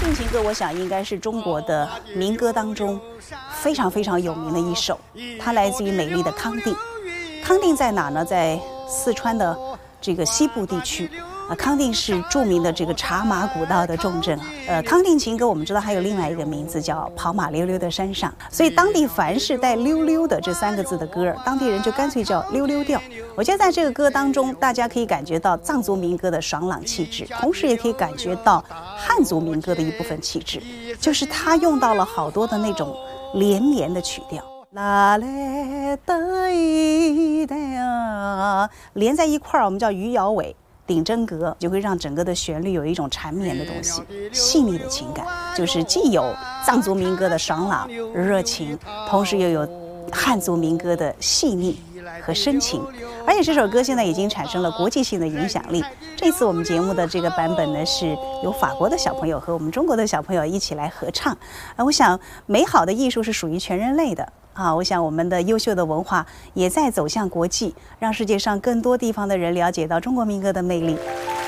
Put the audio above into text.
定情歌》，我想应该是中国的民歌当中非常非常有名的一首。它来自于美丽的康定。康定在哪呢？在四川的这个西部地区。康定是著名的这个茶马古道的重镇啊。康定情歌我们知道还有另外一个名字叫《跑马溜溜的山上》，所以当地凡是带溜溜的这3个字的歌，当地人就干脆叫溜溜调。我觉得在这个歌当中，大家可以感觉到藏族民歌的爽朗气质，同时也可以感觉到汉族民歌的一部分气质，就是它用到了好多的那种连绵的曲调。啦嘞哒咿哒呀，连在一块儿，我们叫余姚尾。顶真格就会让整个的旋律有一种缠绵的东西，细腻的情感，就是既有藏族民歌的爽朗热情，同时又有汉族民歌的细腻和深情。而且这首歌现在已经产生了国际性的影响力。这次我们节目的这个版本呢，是由法国的小朋友和我们中国的小朋友一起来合唱。我想美好的艺术是属于全人类的。我想我们的优秀的文化也在走向国际，让世界上更多地方的人了解到中国民歌的魅力。